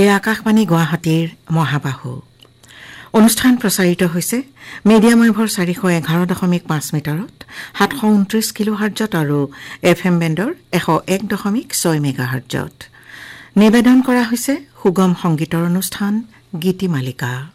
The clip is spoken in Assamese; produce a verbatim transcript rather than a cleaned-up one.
এই আকাশবাণী গুৱাহাটীৰ মহাবাহু অনুষ্ঠান প্ৰচাৰিত হৈছে মিডিয়াম ৱেভৰ চাৰিশ এঘাৰ দশমিক পাঁচ মিটাৰত সাতশ ঊনত্ৰিশ কিলোহাৰ্টজত আৰু এফ এম বেণ্ডৰ এশ এক দশমিক ছয় মেগাহাৰ্টজত নিবেদন কৰা হৈছে সুগম সংগীতৰ অনুষ্ঠান গীতিমালিকা।